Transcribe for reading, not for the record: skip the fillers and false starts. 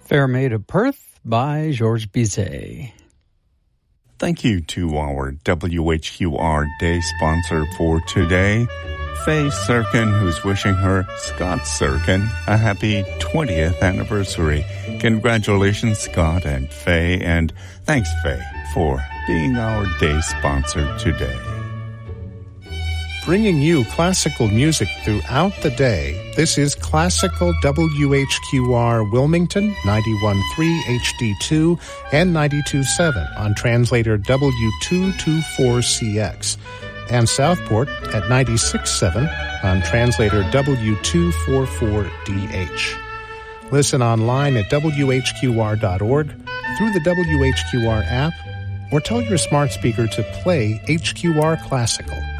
Fairmaid of Perth by Georges Bizet. Thank you to our WHQR Day sponsor for today, Faye Sirkin, who's wishing her, Scott Sirkin, a happy 20th anniversary. Congratulations, Scott and Faye, and thanks, Faye, for being our day sponsor today. Bringing you classical music throughout the day. This is Classical WHQR Wilmington, 91.3 HD2 and 92.7 on translator W224CX, and Southport at 96.7 on translator W244DH. Listen online at WHQR.org, through the WHQR app, or tell your smart speaker to play HQR Classical.